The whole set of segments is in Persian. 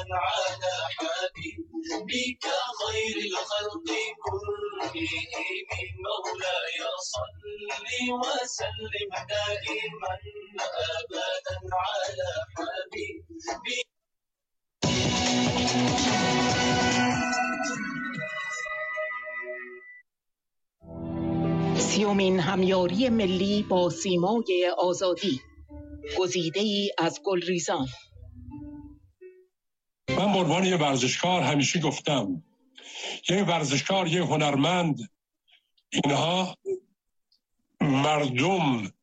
على حبيبك خير الخلق كلهم مولاي صل وسلم دائما أبدا على حبيبك. سیومین همیاری ملی با سیمای آزادی، گزیده‌ای از گلریزان. من به عنوان یه ورزشکار همیشه گفتم یه ورزشکار، یه هنرمند، اینها مردم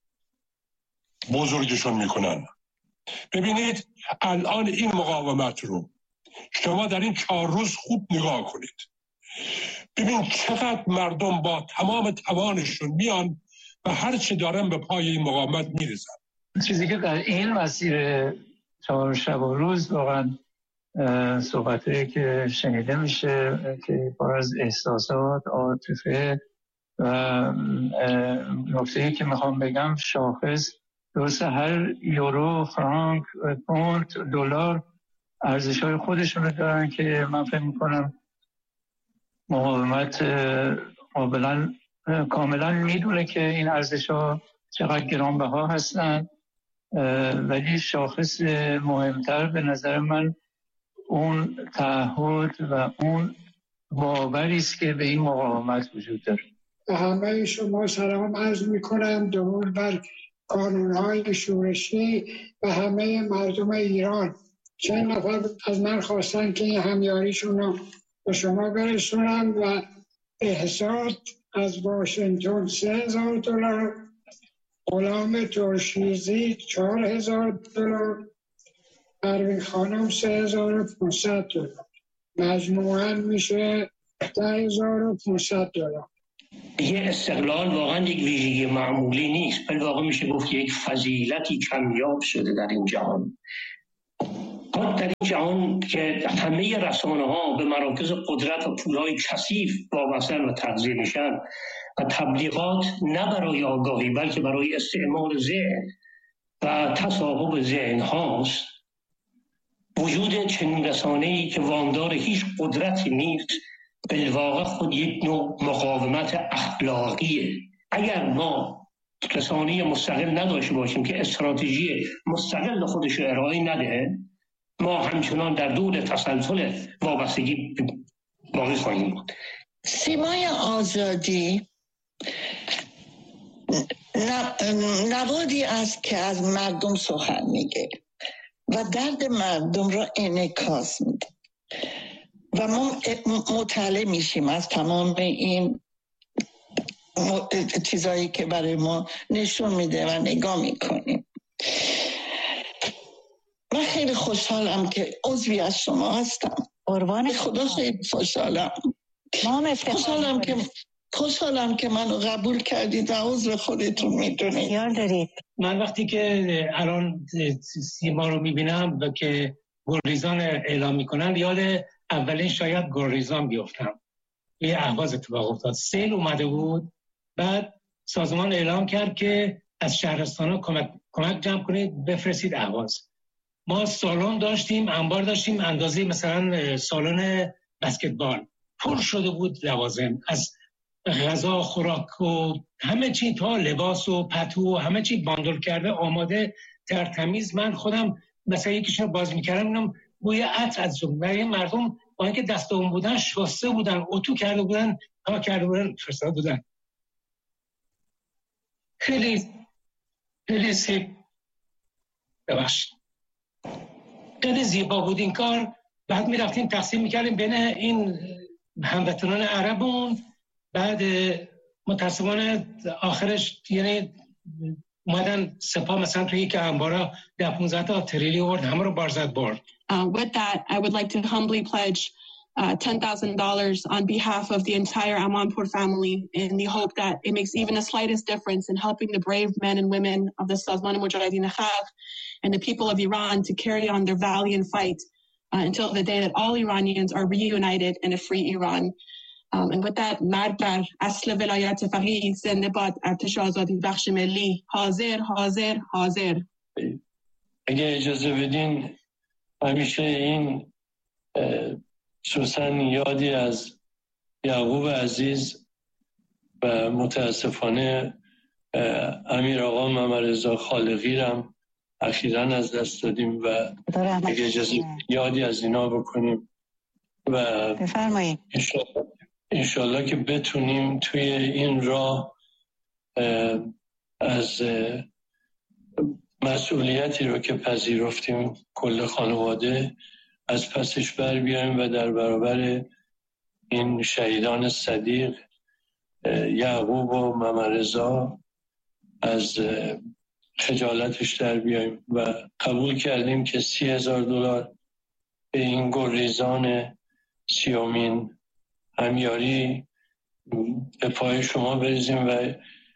بزرگشون میکنن. ببینید الان این مقاومت رو شما در این 4 روز خوب نگاه کنید، ببین چقدر مردم با تمام توانشون میان و هر چی دارن به پای این مقاومت میرزن. چیزی که در این مسیر 4 شب و روز واقعا صحبتایی که شنیده میشه که پر از احساسات، عاطفه و نکته‌ای که میخوام بگم، شاخص درست هر یورو، فرانک، پوند، دلار ارزش‌های خودشون رو دارن که من فکر میکنم مقاومت کاملا میدونه که این ارزش‌ها چقدر گرانبها هستن، ولی شاخص مهمتر به نظر من اون تعهد و اون باوری است که به این مقاومت وجود داره. به همه شما سلام عرض میکنم، درود بر کانونهای شورشی و همه مردم ایران. چند نفر از من خواستن که این همیاریشون رو به شما برسونم و احساس از واشنگتن $3000، غلام ترشیزی $4000، پروین خانم $3500، مجموعاً میشه $10,500. یه استقلال واقعا یک ویژگی معمولی نیست، بل واقعا میشه گفت یک فضیلتی کمیاب شده در این جهان. در این جهان که همه رسانه ها به مراکز قدرت و پولهای کثیف وابسته و تغذیه میشن و تبلیغات نه برای آگاهی بلکه برای استعمار ذهن و تصاحب ذهن هاست، وجود چنین رسانه‌ای که وامدار هیچ قدرتی نیست بالواقع خود یک نوع مقاومت اخلاقیه. اگر ما رسانه مستقل نداشته باشیم که استراتژی مستقل خودش رو ارائه نده، ما همچنان در دور تسلسل وابستگی باقی خواهیم بود. سیمای آزادی نوادی است که از مردم سخن میگه و درد مردم را انعکاس میده و ما مطلع میشیم از تمام این چیزایی که برای ما نشون میده و نگاه میکنیم. من خیلی خوشحالم که عضوی از شما هستم. قربان خدا خیلی خوشحالم. خوشحالم که منو قبول کردید و عضو خودتون میدونید. یار دارید. من وقتی که الان سیما رو میبینم و که گلریزان اعلام میکنن، یاد اولین شاید گلریزان بیفتم. یه اهواز اتفاق افتاد، سیل اومده بود، بعد سازمان اعلام کرد که از شهرستانا کمک جمع کنید بفرستید اهواز. ما سالن داشتیم، انبار داشتیم اندازه مثلا سالن بسکتبال، پر شده بود لوازم، از غذا، خوراک و همه چی تا لباس و پتو و همه چی باندل کرده آماده ترتمیز. من خودم مثلا یکیشون باز میکردم اینم بوی عطر از زون و این مردم با اینکه دستمون بودن شسته بودن، اتو کرده بودن، تا کرده بودن، فرستاده بودن. خیلی خیلی زیبا بود این کار. بعد میرفتیم تقسیم میکردیم بین این هموطنان عربون. بعد متاسفانه آخرش یعنی اومدن سپاه مثلا توی یک انبارا 10-15 تا تریلی آورد، همه رو بارزد برد. With that, I would like to humbly pledge $10,000 on behalf of the entire Amanpour family in the hope that it makes even the slightest difference in helping the brave men and women of the Sazman Mujahideen Khalq and the people of Iran to carry on their valiant fight until the day that all Iranians are reunited in a free Iran. And with that, مرد بر اصل ولایت فقیه، زنده باد ارتش آزادی بخش ملی، حاضر حاضر حاضر. اگه اجازه بدین همیشه این سوسن یادی از یعقوب عزیز و متاسفانه امیر آقا محمدرضا خالقی رم اخیراً از دست دادیم و اگه اجازه یادی از اینا بکنیم و بفرمایید. انشالله که بتونیم توی این راه از مسئولیتی رو که پذیرفتیم کل خانواده از پسش بر بیایم و در برابر این شهیدان صدیق یعقوب و محمدرضا از خجالتش در بیایم و قبول کردیم که $30,000 به این گلریزان 30مین همیاری به پای شما بریزیم و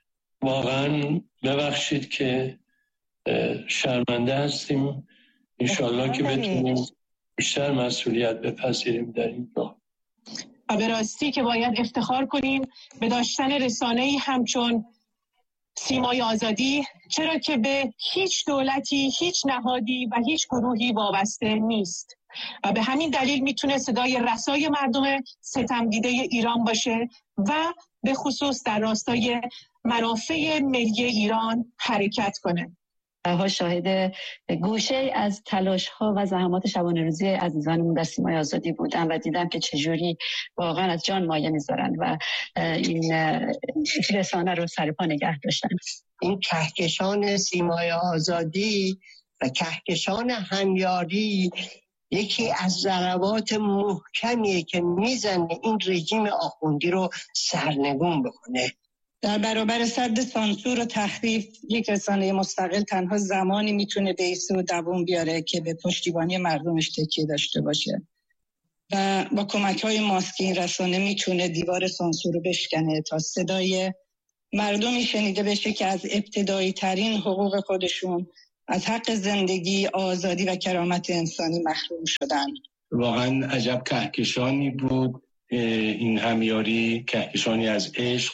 واقعا ببخشید که شرمنده هستیم. انشالله که بتونیم بیشتر مسئولیت بپذیریم در این راه. و به راستی که باید افتخار کنیم به داشتن رسانه‌ای همچون سیمای آزادی، چرا که به هیچ دولتی، هیچ نهادی و هیچ گروهی وابسته نیست و به همین دلیل میتونه صدای رسای مردم ستمدیده ایران باشه و به خصوص در راستای منافع ملی ایران حرکت کنه. ها شاهد گوشه از تلاش ها و زحمات شبانه روزی عزیزانمون در سیمای آزادی بودن و دیدم که چجوری واقعا از جان مایه میذارن و این رسانه رو سر پا نگه داشتن. این کهکشان سیمای آزادی و کهکشان همیاری یکی از ضربات محکمیه که میزنه این رژیم آخوندی رو سرنگون بکنه. در برابر سد سانسور و تحریف یک رسانه مستقل تنها زمانی میتونه بیسه و دوام بیاره که به پشتیبانی مردمش تکیه داشته باشه و با کمک‌های ماسکی این رسانه میتونه دیوار سانسور رو بشکنه تا صدای مردمی شنیده بشه که از ابتدایی ترین حقوق خودشون از حق زندگی، آزادی و کرامت انسانی محروم شدن. واقعا عجب کهکشانی بود این همیاری، کهکشانی از عشق،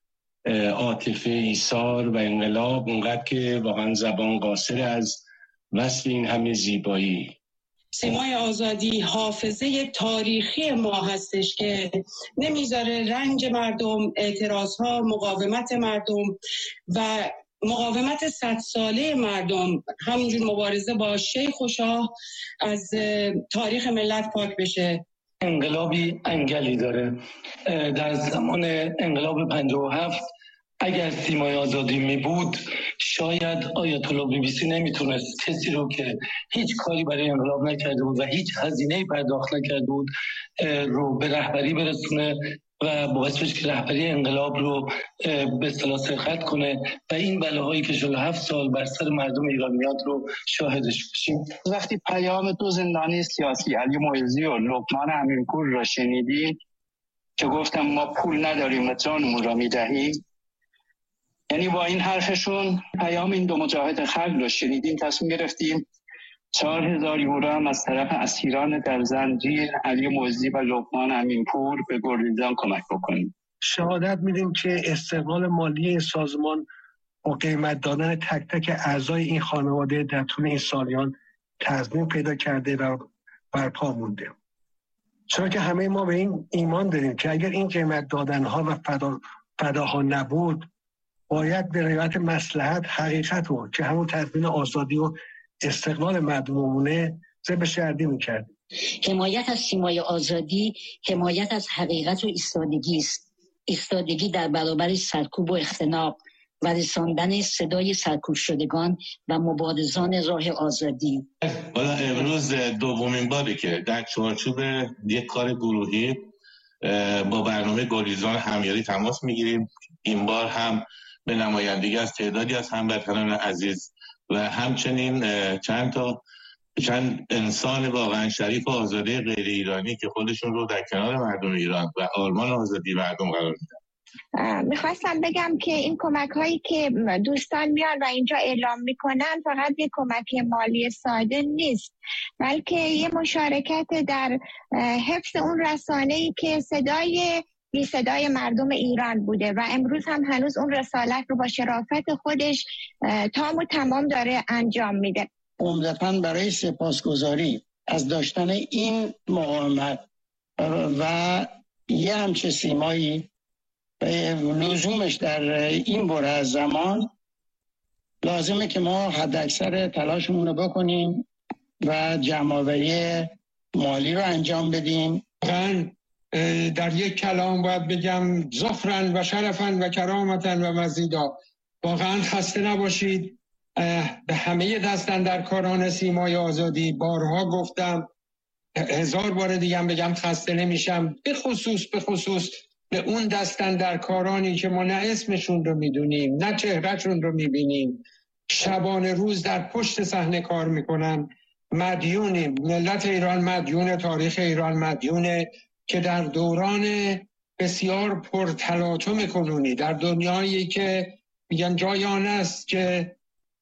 عاطفه، ایثار و انقلاب، اونقدر که واقعا زبان قاصر از وصف این همه زیبایی. سیمای آزادی حافظه تاریخی ما هستش که نمیذاره رنج مردم، اعتراضها، مقاومت مردم و مقاومت 100 ساله مردم، همینجور مبارزه با شیخ و شاه از تاریخ ملت پاک بشه. انقلابی انگلی داره. در زمان انقلاب 57 اگر سیمای آزادی می بود شاید آیت الله BBC نمیتونست کسی رو که هیچ کاری برای انقلاب نکرده بود و هیچ هزینه‌ای پرداخت نکرده بود رو به رهبری برسونه و باعث بشه که رهبری انقلاب رو به اصطلاح سرقت کنه و این بلاهایی که 47 سال بر سر مردم ایران میاد رو شاهدش بشیم. وقتی پیام دو زندانی سیاسی علی معزی و لقمان امینپور را شنیدیم که گفتم ما پول نداریم و جانمون را میدهیم، یعنی با این حرفشون پیام این دو مجاهد خلق را شنیدیم، تصمیم گرفتیم 4,000 یورو هم از طرف اسیران در زنجیر علی معزی و لقمان امینپور به گلریزان کمک بکنیم. شهادت میدیم که استقلال مالی این سازمان با قیمت دادن تک تک اعضای این خانواده در طول این سالیان تضمین پیدا کرده و برپا مونده. چرا که همه ما به این ایمان داریم که اگر این قیمت دادنها و فداها نبود، باید به روایت مصلحت حقیقت رو که همون تضمین آزادی و استقلال مردمونه ذبح شردی میکرد. حمایت از سیمای آزادی حمایت از حقیقت و ایستادگی است. ایستادگی در برابر سرکوب و اختناق و رساندن صدای سرکوب شدگان و مبارزان راه آزادی. حالا امروز دومین باره که در چارچوب یک کار گروهی با برنامه گلریزان همیاری تماس میگیریم. این بار هم به نمایندگی از تعدادی از هموطنان عزیز و همچنین چند انسان واقعا شریف و آزاده غیر ایرانی که خودشون رو در کنار مردم ایران و آرمان آزادی مردم قرار میدن. میخواستم بگم که این کمک هایی که دوستان میان و اینجا اعلام میکنن فقط یک کمک مالی ساده نیست، بلکه یه مشارکت در حفظ اون رسانه‌ای که بی صدای مردم ایران بوده و امروز هم هنوز اون رسالت رو با شرافت خودش تام و تمام داره انجام میده. عمدتاً برای سپاسگزاری از داشتن این مقاومت و یه همچه سیمایی لزومش در این بره از زمان لازمه که ما حد اکثر تلاشمون رو بکنیم و جمع‌آوری مالی رو انجام بدیم. در یک کلام باید بگم ظفرن و شرفن و کرامتن و مزیدا. واقعا خسته نباشید. به همه دستاندرکاران سیمای آزادی بارها گفتم، 1000 بار دیگه هم بگم خسته نمیشم، به خصوص به اون دستاندرکارانی که ما نه اسمشون رو میدونیم نه چهرهشون رو میبینیم، شبانه روز در پشت صحنه کار میکنن. مدیونیم، ملت ایران مدیون تاریخ ایران مدیونه که در دوران بسیار پرتلاطم کنونی، در دنیایی که میگن جای آن است که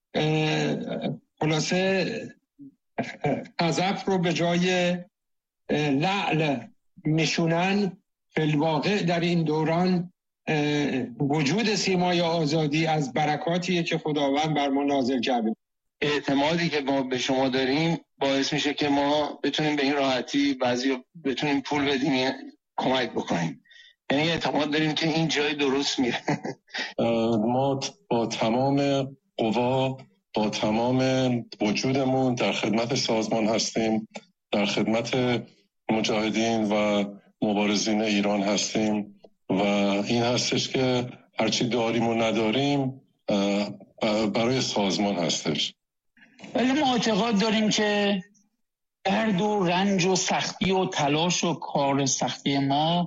خلاصه قذف رو به جای لعل میشونن، فی الواقع در این دوران وجود سیمای آزادی از برکاتیه که خداوند بر ما نازل کرده. اعتمادی که ما به شما داریم باعث میشه که ما بتونیم به این راحتی بعضی بتونیم پول بدیم، کمک بکنیم. یعنی اعتماد داریم که این جای درست میره. ما با تمام قوا، با تمام وجودمون در خدمت سازمان هستیم، در خدمت مجاهدین و مبارزین ایران هستیم و این هستش که هرچی داریم و نداریم برای سازمان هستش. ولی ما اعتقاد داریم که درد و رنج و سختی و تلاش و کار سختی ما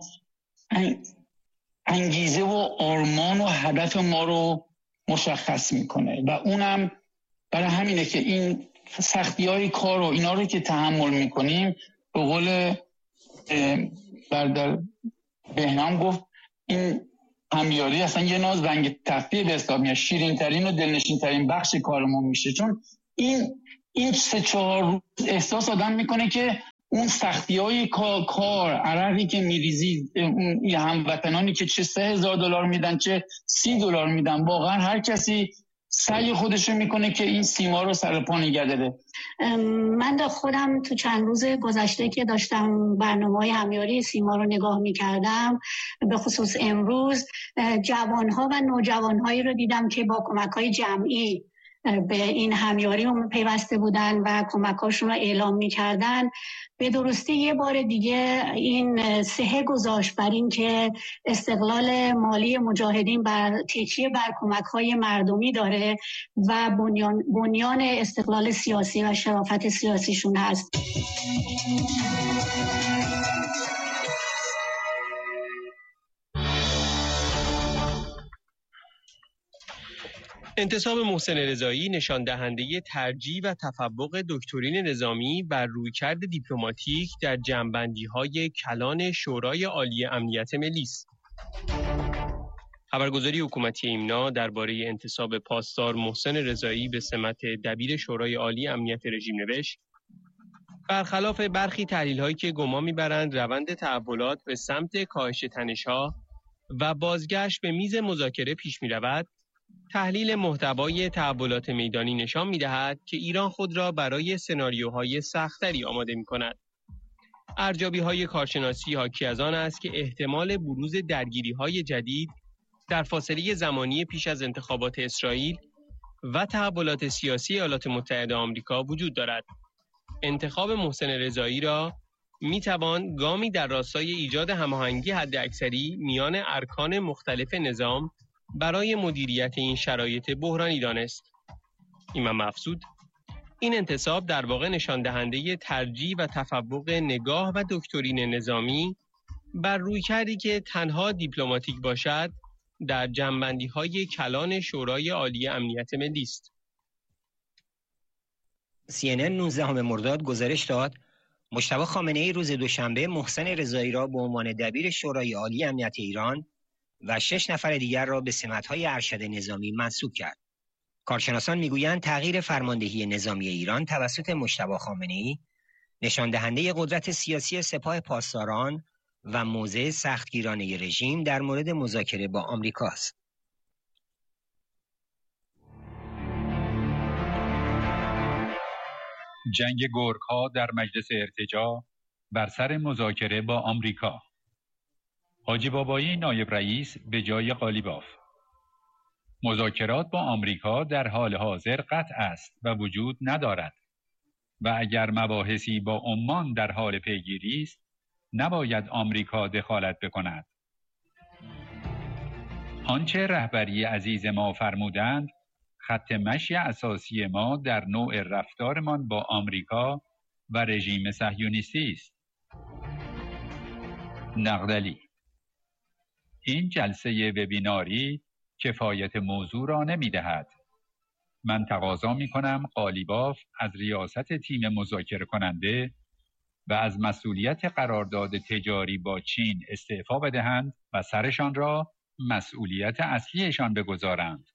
انگیزه و آرمان و هدف ما رو مشخص میکنه و اونم برای همینه که این سختی های کار و اینا رو که تحمل میکنیم، به قول برادر بهنام گفت، این همیاری اصلا یه ناز رنگ تفریح به حساب میاد، شیرین ترین و دلنشین ترین بخش کارمون میشه، چون این 3-4 روز احساس آدم میکنه که اون سختی های کار، عرقی که میریزی، اون هموطنانی که چه $3,000 میدن چه $30 میدن، واقعا هر کسی سعی خودشو میکنه که این سیما رو سر پا نگه داره. من خودم تو چند روز گذشته که داشتم برنامه‌های همیاری سیما رو نگاه میکردم، به خصوص امروز جوانها و نوجوانهایی رو دیدم که با کمک‌های جمعی به این همیاری پیوسته بودن و کمکاشون رو اعلام میکردن. به درستی یه بار دیگه این صحه گذاشت بر این که استقلال مالی مجاهدین بر تکیه بر کمک‌های مردمی داره و بنیان استقلال سیاسی و شرافت سیاسیشون هست. انتصاب محسن رضایی نشان دهنده ترجیح و تفوق دکترین نظامی بر رویکرد دیپلماتیک در جمع‌بندی‌های کلان شورای عالی امنیت ملی است. خبرگزاری حکومتی ایمنا درباره انتصاب پاسدار محسن رضایی به سمت دبیر شورای عالی امنیت رژیم نوشت: برخلاف برخی تحلیل‌هایی که گمان می‌برند روند تحولات به سمت کاهش تنش‌ها و بازگشت به میز مذاکره پیش می‌رود، تحلیل محتوای تحولات میدانی نشان می‌دهد که ایران خود را برای سناریوهای سخت‌تری آماده می‌کند. ارزیابی‌های کارشناسی حاکی از آن است که احتمال بروز درگیری‌های جدید در فاصله زمانی پیش از انتخابات اسرائیل و تحولات سیاسی ایالات متحده آمریکا وجود دارد. انتخاب محسن رضایی را می‌توان گامی در راستای ایجاد هماهنگی حداکثری میان ارکان مختلف نظام برای مدیریت این شرایط بحرانی دانست. ایمام مفسود: این انتصاب در واقع نشان دهنده ترجیح و تفوق نگاه و دکترین نظامی بر رویکردی که تنها دیپلماتیک باشد در جمع‌بندی‌های کلان شورای عالی امنیت ملی است. CNN 19 مرداد گزارش داد مجتبی خامنه‌ای روز دوشنبه محسن رضایی را به عنوان دبیر شورای عالی امنیت ایران و 6 نفر دیگر را به سمت‌های ارشد نظامی منصوب کرد. کارشناسان میگویند تغییر فرماندهی نظامی ایران توسط مجتبی خامنه‌ای نشان دهنده قدرت سیاسی سپاه پاسداران و موضع سختگیرانه رژیم در مورد مذاکره با آمریکا است. جنگ گرگ‌ها در مجلس ارتجاع بر سر مذاکره با آمریکا. حاجی بابایی نایب رئیس به جای قالیباف. مذاکرات با آمریکا در حال حاضر قطع است و وجود ندارد و اگر مباحثی با عمان در حال پیگیری است نباید آمریکا دخالت بکند. آنچه رهبری عزیز ما فرمودند خط مشی اساسی ما در نوع رفتارمان با آمریکا و رژیم صهیونیستی است. نقدلی: این جلسه وبیناری کفایت موضوع را نمی‌دهد. من تقاضا می‌کنم قالیباف از ریاست تیم مذاکره کننده و از مسئولیت قرارداد تجاری با چین استعفا بدهند و سرشان را مسئولیت اصلیشان بگذارند.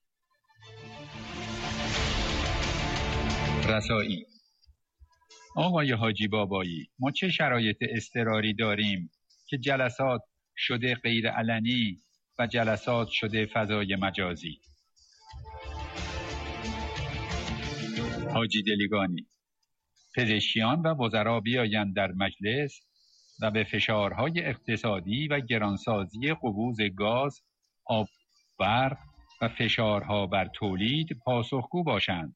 رسایی: آقای حاجی بابایی، ما چه شرایط اضطراری داریم که جلسات شده غیر علنی و جلسات شده فضای مجازی؟ حاجی دلیگانی: پزشکیان و وزرا بیایند در مجلس و به فشارهای اقتصادی و گرانسازی قبوز گاز، آب، برق و فشارها بر تولید پاسخگو باشند.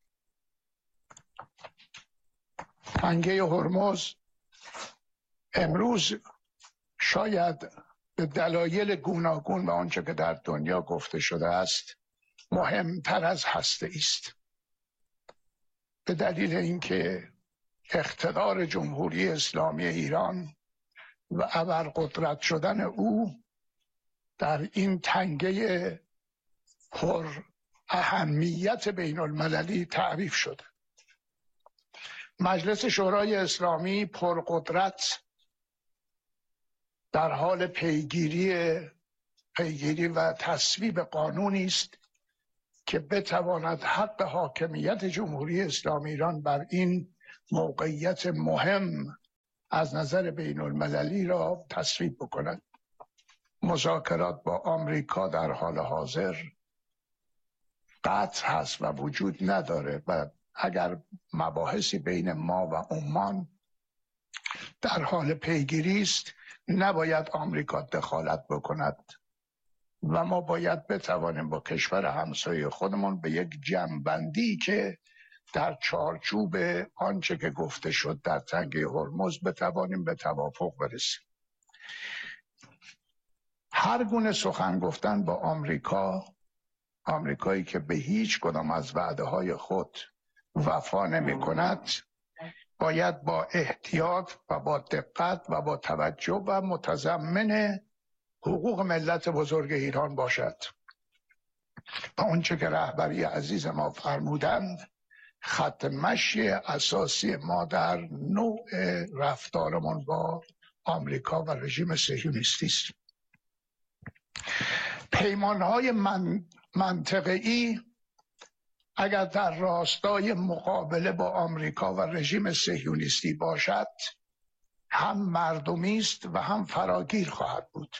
تنگه هرمز امروز شاید به دلایل گوناگون و آنچه که در دنیا گفته شده است مهمتر از هسته است. به دلیل اینکه اقتدار جمهوری اسلامی ایران و ابرقدرت شدن او در این تنگه پر اهمیت بین المللی تعریف شده. مجلس شورای اسلامی پرقدرت در حال پیگیری و تصویب قانونی است که بتواند حق حاکمیت جمهوری اسلامی ایران بر این موقعیت مهم از نظر بین المللی را تصویب بکند. مذاکرات با آمریکا در حال حاضر قطع هست و وجود نداره و اگر مباحثی بین ما و عمان در حال پیگیری است نباید آمریکا دخالت بکند و ما باید بتوانیم با کشور همسایه خودمون به یک جمع‌بندی که در چارچوب آنچه که گفته شد در تنگه هرمز بتوانیم به توافق برسیم. هر گونه سخن گفتن با آمریکایی که به هیچ کدام از وعده‌های خود وفا نمی کند باید با احتیاط و با دقت و با توجه و متضمن حقوق ملت بزرگ ایران باشد. و آنچه که رهبری عزیز ما فرمودند خط مشی اساسی ما در نوع رفتارمان با آمریکا و رژیم صهیونیستی است. پیمانهای منطقه‌ای اگر در راستای مقابله با آمریکا و رژیم صهیونیستی باشد هم مردمی است و هم فراگیر خواهد بود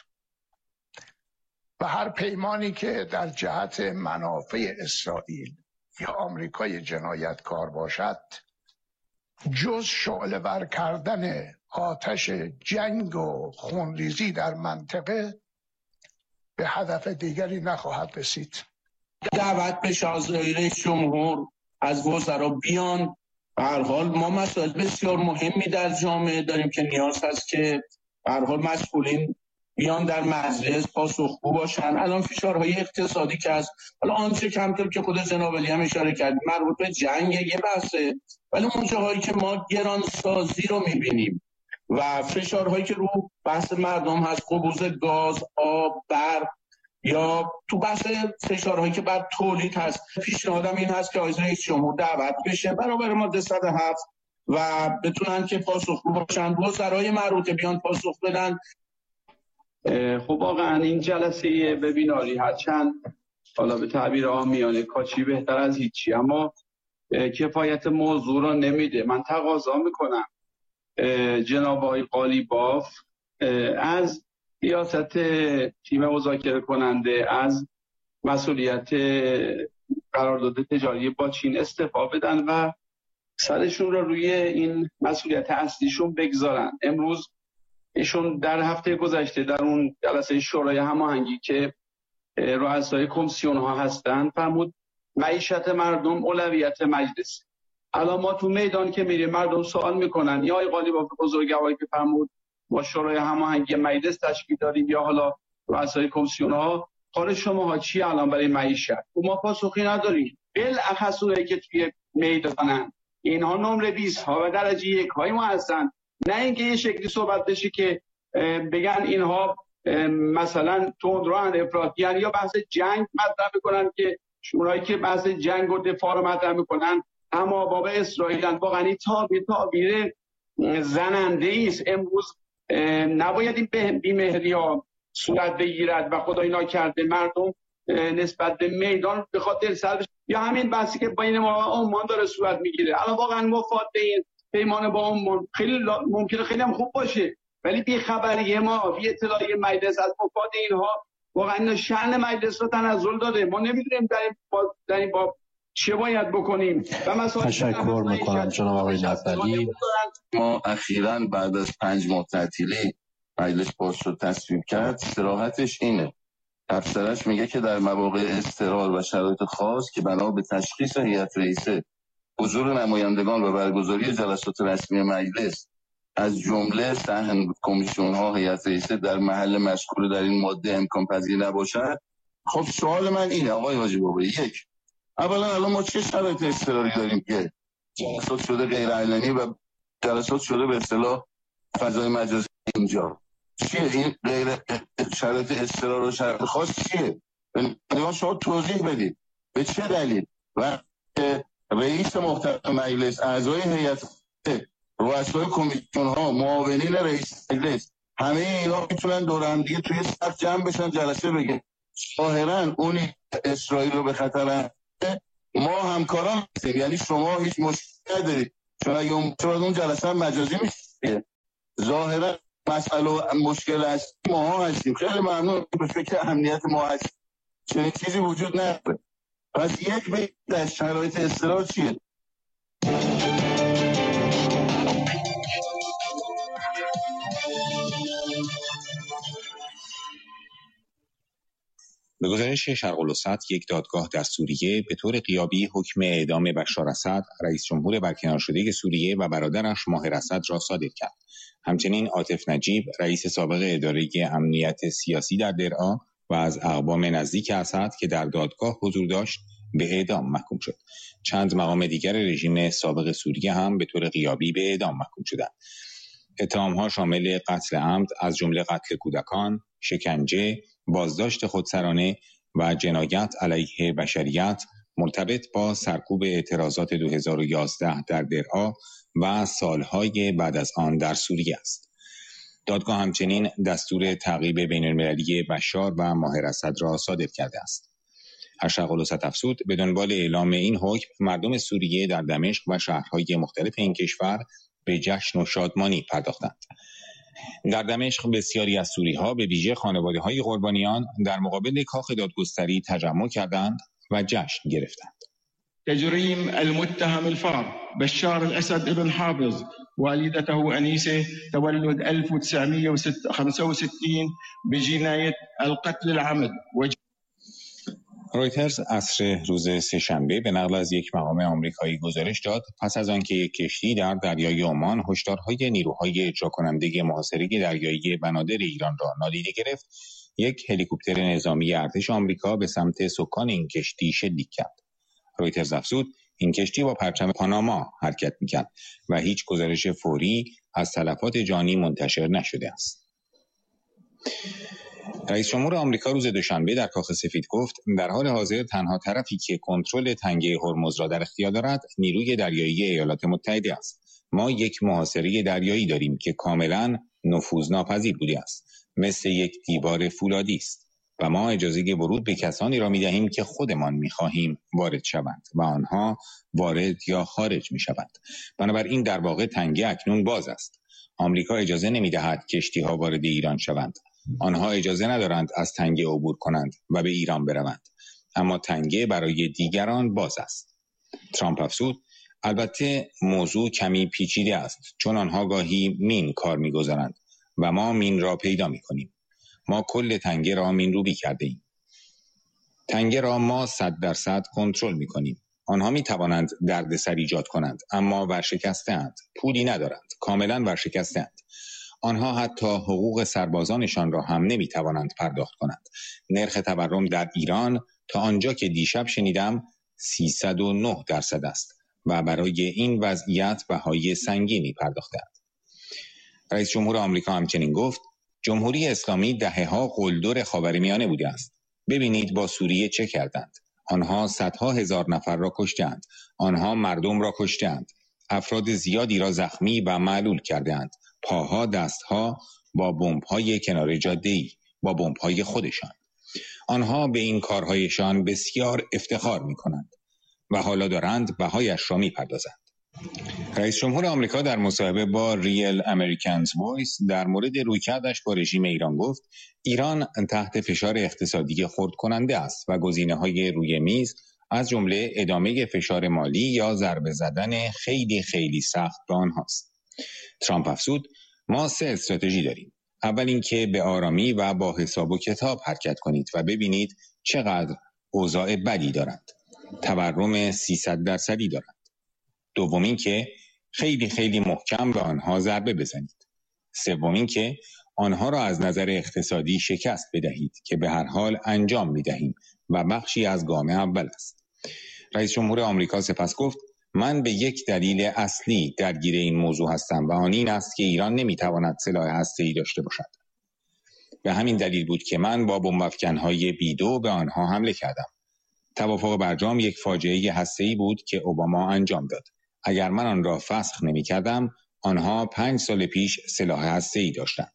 و هر پیمانی که در جهت منافع اسرائیل یا آمریکای جنایتکار باشد جز شعله ور کردن آتش جنگ و خونریزی در منطقه به هدف دیگری نخواهد رسید. دعوت بشه از رئیس جمهور از وزرا بیان. به هر حال ما مسائل بسیار مهمی در جامعه داریم که نیاز هست که به هر حال مسئولین بیان در مجلس پاسخگو باشن. الان فشارهای اقتصادی که هست، حالا آنچه کمتر که خود جناب علی هم اشاره کرد مربوط به جنگ یه بحثه، ولی اون جاهایی که ما گرانسازی رو میبینیم و فشارهایی که رو بحث مردم هست، قبوز گاز، آب، برق، یا تو بحث فشارهایی که بر تولید هست، پیشنهادم این هست که آقای رئیس جمهور دعوت بشه برابر ماده 107 و بتونن که پاسخگو باشن، وزرای مربوطه بیان پاسخ بدن. خب واقعا این جلسه وبیناری هرچند حالا به تعبیر عامیانه کاچی بهتر از هیچی، اما کفایت موضوع را نمیده. من تقاضا میکنم جناب آقای قالیباف از ریاست تیم مذاکره کننده، از مسئولیت قرارداد تجاری با چین استعفا بدن و سرشون رو روی این مسئولیت اصلیشون بگذارن. امروز ایشون در هفته گذشته در اون جلسه شورای هماهنگی که رؤسای کمیسیون ها هستن فرمود معیشت مردم اولویت مجلس. الان ما تو میدان که میریم مردم سوال میکنن یا آقای قالیباف بزرگواری که فرمود ما شورای هماهنگی مجلس تشکیل داریم یا حالا رؤسای کمیسیون ها، کار شماها چی الان برای معیشت؟ ما پاسخی نداریم. بالاخص اونایی که توی میدانن اینها نمره 20 ها و درجه 1 های ما هستن، نه اینکه یه شکلی صحبت بشه که بگن اینها مثلا تندروان افراطیان یا بحث جنگ مطرح میکنن که اونایی که بحث جنگ و دفاع رو مطرح میکنن اما باب اسرائیلن. واقعا این تعبیر زننده است. امروز نباید این بیمهری ها صورت بگیرد و خدای ناکرده مردم نسبت به میدان بخواد دل سر بشه، یا همین بحثی که بین ما و عمان داره صورت میگیره. الان واقعا مفاد به این پیمان با عمان خیلی ممکنه خیلی هم خوب باشه، ولی بی خبری ما بی اطلاعی مجلس از مفاد اینها واقعا شأن مجلس رو تنزل داده. ما نمیدونیم در این باب چه باید بکنیم. و تشکر میکنم جناب آقای نفتالی. ما اخیراً بعد از 5 ماه تعطیلی مجلس باز شد تصویب کرد، صراحتش اینه، تفسیرش میگه که در مواقع اضطرار و شرایط خاص که بنا به تشخیص هیئت رئیسه حضور نمایندگان و برگزاری جلسات رسمی مجلس از جمله صحن کمیسیون ها هیئت رئیسه در محل مذکور در این ماده امکان پذیر نباشد. خب سوال من اینه آقای حاجی بابایی، یک، اولا الان ما چه شرایط اضطراری داریم که جلسات شده غیر علنی و جلسات شده به اصطلاح فضای مجازی؟ اینجا چیه این غیر شرایط اضطرار و شرایط خاص چیه؟ یعنی شما توضیح بدید به چه دلیل و رئیس محترم مجلس، اعضای هیئت، رؤسای کمیسیون ها، معاونین رئیس مجلس، همه اینا میتونن دور هم دیگه توی صف جمع بشن جلسه بگن ظاهرا اون اسرائیل رو به خطر ما همکاران هستیم، یعنی شما هیچ مشکلی ندارید چون اگه اون جلسه مجازی میشه ظاهرا مسئله و مشکل است ما هستیم. خیلی ممنون به فکر امنیت ما هستیم، چنین چیزی وجود نداره. پس یک به در شرایط اضطرار چیه؟ به گزارش شرق الوسط، یک دادگاه در سوریه به طور غیابی حکم اعدام بشار اسد، رئیس جمهور برکنار شده سوریه و برادرش ماهر اسد را صادر کرد. همچنین عاطف نجیب، رئیس سابق اداره امنیت سیاسی در درعا و از اقوام نزدیک اسد که در دادگاه حضور داشت، به اعدام محکوم شد. چند مقام دیگر رژیم سابق سوریه هم به طور غیابی به اعدام محکوم شدند. اتهام‌ها شامل قتل عمد از جمله قتل کودکان، شکنجه، بازداشت خودسرانه و جنایت علیه بشریت مرتبط با سرکوب اعتراضات 2011 در درعا و سالهای بعد از آن در سوریه است. دادگاه همچنین دستور تعقیب بین‌المللی بشار و ماهر اسد را صادر کرده است. شرق الوسط افزود به دنبال اعلام این حکم مردم سوریه در دمشق و شهرهای مختلف این کشور به جشن و شادمانی پرداختند. در دمشق بسیاری از سوری‌ها به ویژه خانواده‌های قربانیان در مقابل کاخ دادگستری تجمع کردند و جشن گرفتند. تجريم المتهم الفار بشار الأسد ابن حافظ والدته أنيسة تولد 1965 بجناية القتل العمد. رویترز عصر روز سه‌شنبه به نقل از یک مقام آمریکایی گزارش داد پس از آنکه یک کشتی در دریای عمان هشدارهای نیروهای اجرا کننده محاصره دریایی بنادر ایران را نادیده گرفت، یک هلیکوپتر نظامی ارتش آمریکا به سمت سکان این کشتی شلیک کرد. رویترز افزود این کشتی با پرچم پاناما حرکت می‌کرد و هیچ گزارش فوری از تلفات جانی منتشر نشده است. رئیس جمهور آمریکا روز دوشنبه در کاخ سفید گفت در حال حاضر تنها طرفی که کنترل تنگه هرمز را در اختیار دارد نیروی دریایی ایالات متحده است. ما یک محاصره دریایی داریم که کاملا نفوذناپذیر بوده است، مثل یک دیوار فولادی است و ما اجازه ورود به کسانی را می‌دهیم که خودمان می‌خواهیم وارد شوند و آنها وارد یا خارج می‌شوند. بنابراین در واقع تنگه اکنون باز است. آمریکا اجازه نمی‌دهد کشتی‌ها وارد ایران شوند. آنها اجازه ندارند از تنگه عبور کنند و به ایران بروند، اما تنگه برای دیگران باز است. ترامپ افزود البته موضوع کمی پیچیده است، چون آنها گاهی مین کار می‌گذارند و ما مین را پیدا می‌کنیم. ما کل تنگه را مین روبی کرده ایم. تنگه را ما 100% کنترل می‌کنیم. آنها می‌توانند دردسر ایجاد کنند، اما ورشکسته‌اند، پولی ندارند، کاملا ورشکسته‌اند. آنها حتی حقوق سربازانشان را هم نمی‌توانند پرداخت کنند. نرخ تورم در ایران تا آنجا که دیشب شنیدم 309% است و برای این وضعیت بهای سنگینی پرداختند. رئیس جمهور آمریکا همچنین گفت جمهوری اسلامی دهه‌ها قلدر خاورمیانه بوده است. ببینید با سوریه چه کردند. آنها صدها هزار نفر را کشتند. آنها مردم را کشتند. افراد زیادی را زخمی و معلول کردند. پاها، دستها با بمب‌های کنار جاده‌ای، با بمب‌های خودشان. آنها به این کارهایشان بسیار افتخار می‌کنند و حالا دارند بهایش را می‌پردازند. رئیس جمهور آمریکا در مصاحبه با ریل امریکنز وایس در مورد رویکردش با رژیم ایران گفت ایران تحت فشار اقتصادی خرد کننده است و گزینه‌های روی میز از جمله ادامه فشار مالی یا ضربه زدن خیلی خیلی سخت به آنهاست. ترامپ افزود ما 3 استراتژی داریم. اول اینکه به آرامی و با حساب و کتاب حرکت کنید و ببینید چقدر اوضاع بدی دارند. تورم 300% دارند. دوم اینکه خیلی خیلی محکم به آنها ضربه بزنید. سوم اینکه آنها را از نظر اقتصادی شکست بدهید که به هر حال انجام می‌دهیم و بخشی از گام اول است. رئیس جمهور آمریکا سپس گفت من به یک دلیل اصلی درگیر این موضوع هستم و آن این است که ایران نمی‌تواند سلاح هسته‌ای داشته باشد. به همین دلیل بود که من با بمب‌افکن‌های B2 به آنها حمله کردم. توافق برجام یک فاجعه هسته‌ای بود که اوباما انجام داد. اگر من آن را فسخ نمی‌کردم، آنها 5 سال پیش سلاح هسته‌ای داشتند.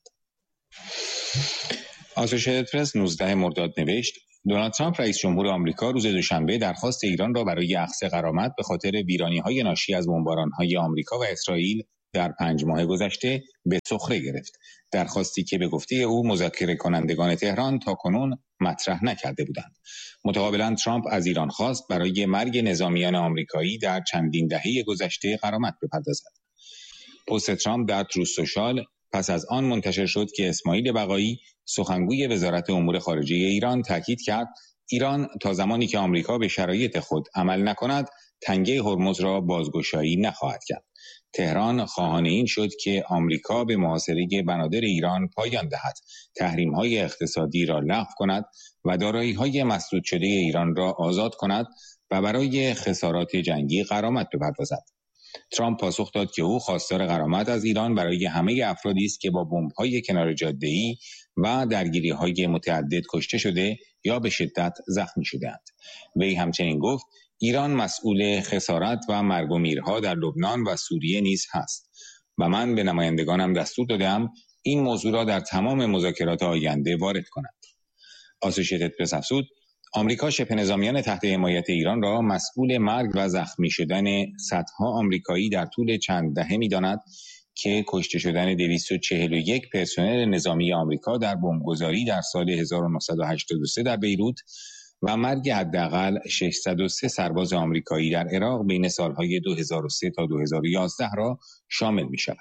آسوشیتد پرس 19 مرداد نوشت دونالد ترامپ رئیس جمهور آمریکا روز دوشنبه درخواست ایران را برای اخذ غرامت به خاطر ویرانی‌های ناشی از بمباران‌های آمریکا و اسرائیل در 5 ماه گذشته به سخره گرفت. درخواستی که به گفته او مذاکره کنندگان تهران تاکنون مطرح نکرده بودند. متقابلا ترامپ از ایران خواست برای مرگ نظامیان آمریکایی در چندین دهه گذشته غرامت بپردازد. پست ترامپ در تروث سوشال پس از آن منتشر شد که اسماعیل بقایی سخنگوی وزارت امور خارجه ایران تاکید کرد ایران تا زمانی که آمریکا به شرایط خود عمل نکند تنگه هرمز را بازگشایی نخواهد کرد. تهران خواهان این شد که آمریکا به محاصره بنادر ایران پایان دهد، تحریم‌های اقتصادی را لغو کند و دارایی‌های مسدود شده ایران را آزاد کند و برای خسارات جنگی غرامت بپردازد. ترامپ پاسخ داد که او خواستار غرامت از ایران برای همه افرادی است که با بمب‌های کنار جاده‌ای و درگیری‌های متعدد کشته شده یا به شدت زخمی شده‌اند. وی همچنین گفت ایران مسئول خسارت و مرگ و میرها در لبنان و سوریه نیز هست و من به نمایندگانم دستور دادم این موضوع را در تمام مذاکرات آینده وارد کنند. آسوشیتد پرس افزود آمریکا شبه نظامیان تحت حمایت ایران را مسئول مرگ و زخمی شدن صدها آمریکایی در طول چند دهه می‌داند که کشته شدن 241 پرسنل نظامی آمریکا در بمبگذاری در سال 1983 در بیروت و مرگ حداقل 603 سرباز آمریکایی در عراق بین سالهای 2003 تا 2011 را شامل می‌شود.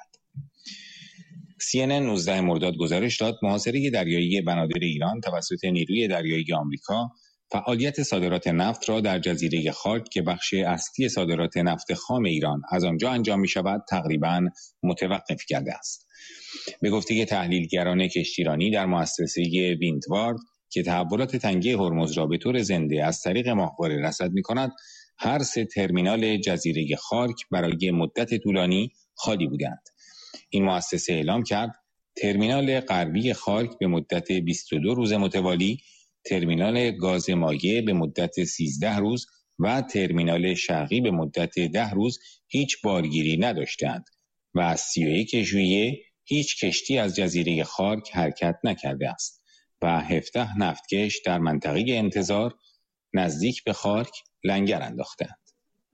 CNN 19 مرداد گزارش داد محاصره دریایی بنادر ایران توسط نیروی دریایی آمریکا فعالیت صادرات نفت را در جزیره خاک که بخش اصلی صادرات نفت خام ایران از آنجا انجام می‌شود تقریباً متوقف کرده است. به گفته تحلیلگران کشتیرانی در مؤسسه ویندوارد که تحولات تنگه هرمز را به طور زنده از طریق ماهواره رصد می‌کند، هر 3 ترمینال جزیره خاک برای مدت طولانی خالی بودند. این مؤسسه اعلام کرد ترمینال غربی خاک به مدت 22 روز متوالی، ترمینال گاز مایع به مدت 13 روز و ترمینال شرقی به مدت 10 روز هیچ بارگیری نداشتند و از 31 ژوئیه هیچ کشتی از جزیره خاک حرکت نکرده است و 17 نفتکش در منطقه انتظار نزدیک به خاک لنگر انداختند.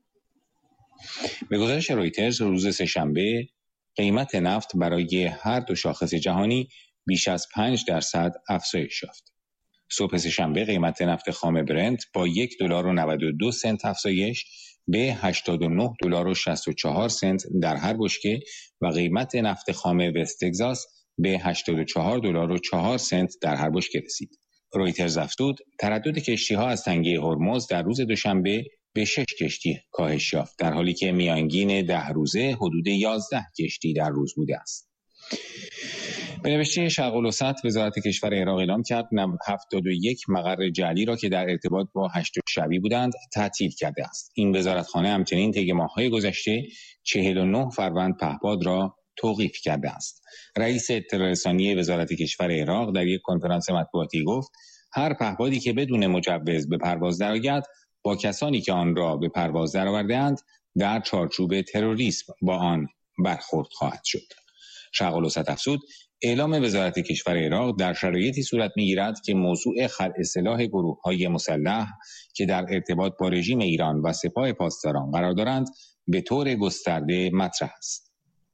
به گزارش رویترز روز سه‌شنبه قیمت نفت برای هر دو شاخص جهانی بیش از 5% افزایش یافت. صبح سه‌شنبه قیمت نفت خام برنت با $1.92 افزایش به $89.64 در هر بشکه و قیمت نفت خام وست تگزاس به $84.04 در هر بشکه رسید. رویترز افزود تردد کشتی‌ها از تنگه هرمز در روز دوشنبه به 6 کشتی کاهش یافت، در حالی که میانگین 10 روزه حدود 11 کشتی در روز بوده است. به نوشته شرق الوسط، وزارت کشور عراق اعلام کرد 71 مقر جعلی را که در ارتباط با 8 شبی بودند تعطیل کرده است. این وزارتخانه همچنین طی ماه‌های گذشته 49 فروند پهپاد را توقیف کرده است. رئیس اطلاع رسانی وزارت کشور عراق در یک کنفرانس مطبوعاتی گفت هر پهپادی که بدون مجوز به پرواز درآید با کسانی که آن را به پرواز درآورده‌اند در چارچوب تروریسم با آن برخورد خواهد شد. شرق الوسط افزود اعلام وزارت کشور عراق در شرایطی صورت می‌گیرد که موضوع خلع سلاح گروه‌های مسلح که در ارتباط با رژیم ایران و سپاه پاسداران قرار دارند به طور گسترده مطرح است.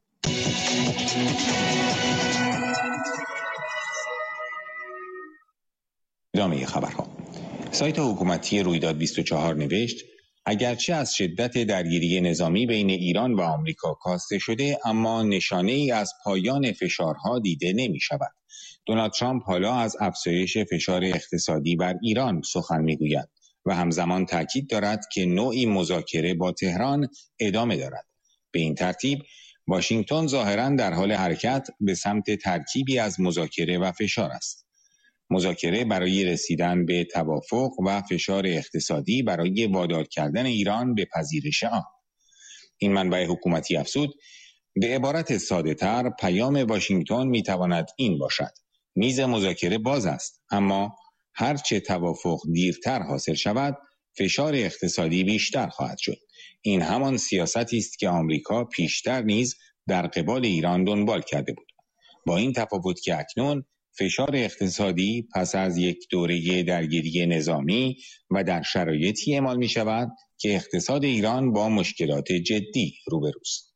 ادامه خبرها. سایت حکومتی رویداد 24 نوشت اگرچه از شدت درگیری نظامی بین ایران و آمریکا کاسته شده، اما نشانه‌ای از پایان فشارها دیده نمی‌شود. دونالد ترامپ حالا از افزایش فشار اقتصادی بر ایران سخن می‌گوید و همزمان تاکید دارد که نوعی مذاکره با تهران ادامه دارد. به این ترتیب واشنگتن ظاهراً در حال حرکت به سمت ترکیبی از مذاکره و فشار است. مذاکره برای رسیدن به توافق و فشار اقتصادی برای وادار کردن ایران به پذیرش آن. این منبع حکومتی افزود به عبارت ساده‌تر پیام واشنگتن میتواند این باشد: میز مذاکره باز است، اما هرچه توافق دیرتر حاصل شود فشار اقتصادی بیشتر خواهد شد. این همان سیاستی است که آمریکا پیشتر نیز در قبال ایران دنبال کرده بود، با این تفاوت که اکنون فشار اقتصادی پس از یک دوره درگیری نظامی و در شرایطی اعمال می شود که اقتصاد ایران با مشکلات جدی روبروست.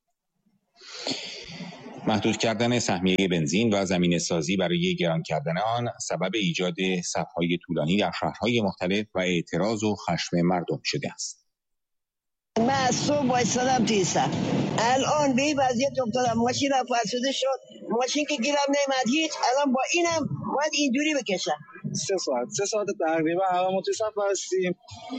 محدود کردن سهمیه بنزین و زمینه سازی برای گران کردن آن سبب ایجاد صف‌های طولانی در شهرهای مختلف و اعتراض و خشم مردم شده است. من از صبح بایستادم توی صف، الان به این وضعیت افتادم، ماشینم فرسوده شد، ماشین که گیرم نمیاد هیچ، الان با اینم باید اینجوری بکشم. 3 ساعت تقریبا الان توی صف هستیم.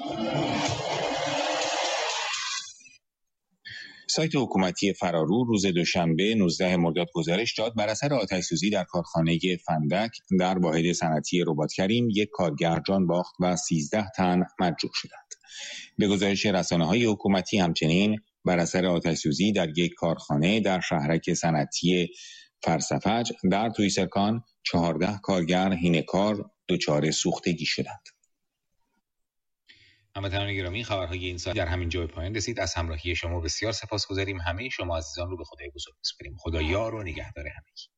سایت حکومتی فرارو روز دوشنبه 19 مرداد گزارش داد بر اثر آتش‌سوزی در کارخانه فندک در واحد صنعتی رباط‌کریم یک کارگر جان باخت و 13 تن مجروح شدند. به گزارش رسانه‌های حکومتی همچنین بر اثر آتش‌سوزی در یک کارخانه در شهرک صنعتی فرسفج در تویسرکان 14 کارگر هینه‌کار دچار سوختگی شدند. هموطنان گرامی، خبرهای این ساعت در همین جای پایان رسید. از همراهی شما بسیار سپاسگزاریم. همه شما عزیزان رو به خدای بزرگ می‌سپاریم. خدا یار و نگهدار همگی.